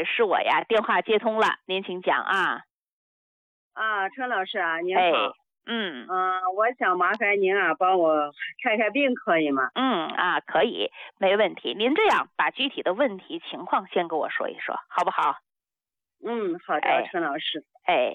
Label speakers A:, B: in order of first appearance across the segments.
A: 哎，是我呀，电话接通了，您请讲啊。
B: 陈老师啊，您好。
A: 哎，
B: 我想麻烦您啊，帮我看看病，可以吗？
A: 可以，没问题。您这样把具体的问题情况先跟我说一说，好不好？
B: 好的，陈老师。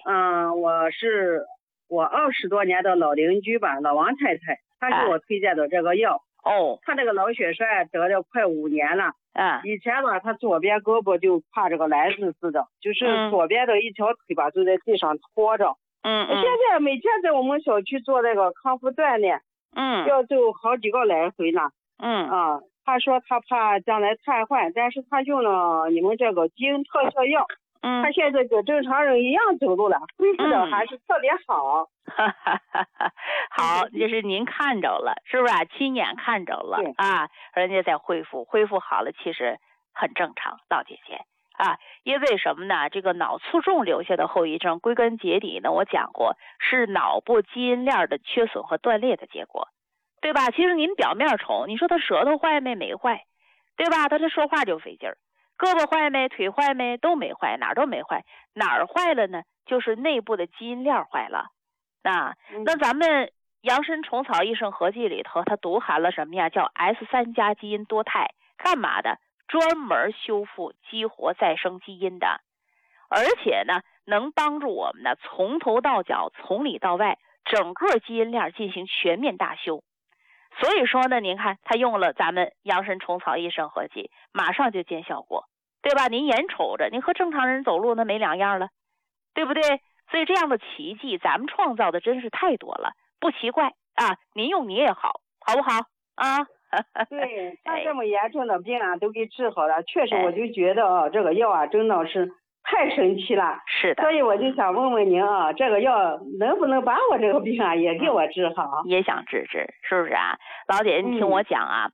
B: 我20多年的老邻居吧，老王太太，她给我推荐的这个药。她这个脑血栓得了快5年了。以前吧，她左边胳膊就挎着个篮子似的，就是左边的一条腿吧，就在地上拖着。现在每天在我们小区做那个康复锻炼，要走好几个来回呢。她说她怕将来瘫痪，但是她用了你们这个基因特效药。她现在跟正常人一样走路了，恢复的还是特别好。
A: 好，就是您看着了，是不是啊？亲眼看着了啊，人家在恢复好了，其实很正常，老姐姐啊。因为什么呢？这个脑卒中留下的后遗症，归根结底呢，我讲过是脑部基因链的缺损和断裂的结果，对吧？其实您表面瞅，你说他舌头坏没坏，对吧？他这说话就费劲儿。胳膊坏没，腿坏没，都没坏，哪儿都没坏。哪儿坏了呢？就是内部的基因链坏了。那咱们扬参虫草益生合剂里头，它独含了什么呀？叫 S3+ 基因多肽，干嘛的？专门修复激活再生基因的。而且呢，能帮助我们呢从头到脚，从里到外，整个基因链进行全面大修。所以说呢，您看他用了咱们扬参虫草益生合剂，马上就见效果，对吧？您眼瞅着，您和正常人走路那没两样了，对不对？所以这样的奇迹，咱们创造的真是太多了，不奇怪啊。您用你也好，好不好啊？
B: 对，他这么严重的病啊，都给治好了。确实，我就觉得这个药啊，真的是太神奇了。
A: 是的，
B: 所以我就想问问您啊，这个药能不能把我这个病啊也给我治好？
A: 也想治，是不是啊？老姐，你听我讲啊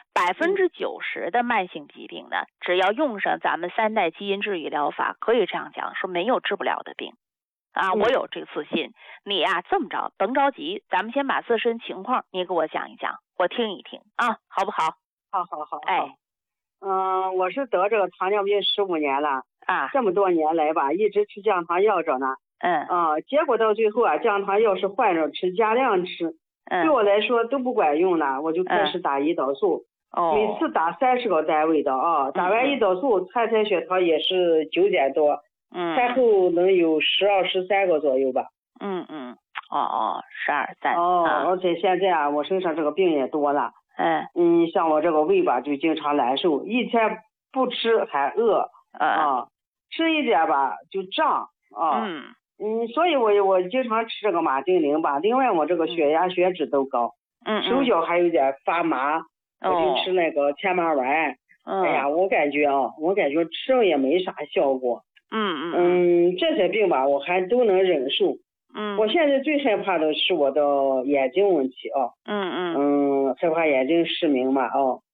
A: ，90%的慢性疾病呢，只要用上咱们3代基因治愈疗法，可以这样讲，说没有治不了的病啊。我有这个自信。你呀，这么着，甭着急，咱们先把自身情况你给我讲一讲，我听一听啊，好不好？
B: 好。我是得这个糖尿病15年了啊，这么多年来吧，一直吃降糖药着呢。结果到最后啊，降糖药是换着吃，加量吃，对我来说都不管用了，我就开始打胰岛素。每次打30个单位的啊，打完胰岛素，参赛血糖也是9点多，餐后能有12、13个左右吧。
A: 12、13。
B: 而且现在啊，我身上这个病也多了。像我这个胃吧，就经常难受，一天不吃还饿吃一点吧就胀所以我经常吃这个马丁啉吧。另外我这个血压血脂都高，手脚还有点发麻，我就吃那个千麻丸。哎呀，我感觉吃了也没啥效果。这些病吧我还都能忍受。我现在最害怕的是我的眼睛问题害怕眼睛失明嘛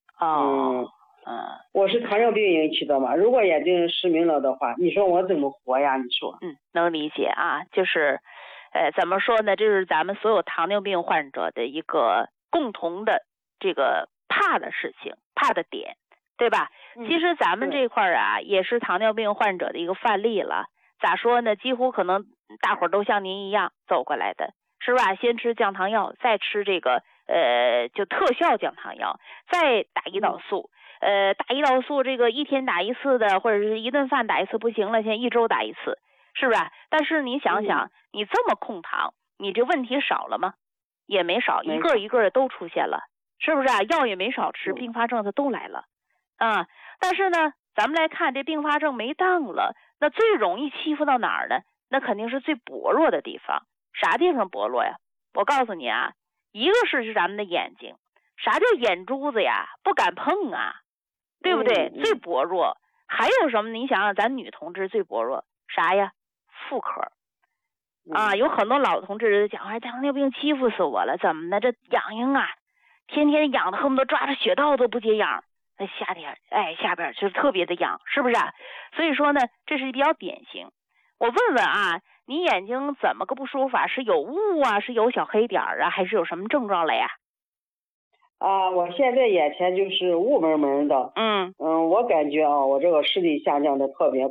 B: 我是糖尿病引起的嘛，如果眼睛失明了的话，你说我怎么活呀？你说？
A: 能理解啊，就是怎么说呢，这是咱们所有糖尿病患者的一个共同的这个怕的事情，怕的点，对吧？其实咱们这块啊也是糖尿病患者的一个范例了。咋说呢？几乎可能大伙儿都像您一样走过来的，是吧？先吃降糖药，再吃这个就特效降糖药，再打胰岛素。打胰岛素这个1天打1次的，或者是一顿饭打1次不行了，现在1周打1次，是不是？但是你想想，你这么控糖，你这问题少了吗？也没少，一个一个的都出现了，是不是啊？药也没少吃，并发症它都来了啊。但是呢，咱们来看这并发症没当了，那最容易欺负到哪儿呢？那肯定是最薄弱的地方。啥地方薄弱呀？我告诉你啊，一个是咱们的眼睛。啥叫眼珠子呀？不敢碰啊，对不对？最薄弱。还有什么？你想想，咱女同志最薄弱啥呀？妇科有很多老同志讲，糖尿病欺负死我了，怎么的？这痒啊，天天痒的恨不得抓着穴道都不解痒。夏天下边就是特别的痒，是不是啊？所以说呢，这是比较典型。我问问啊，你眼睛怎么个不舒服啊？是有雾啊，是有小黑点啊，还是有什么症状了呀？
B: 我现在眼前就是雾蒙蒙的。我感觉我这个视力下降的特别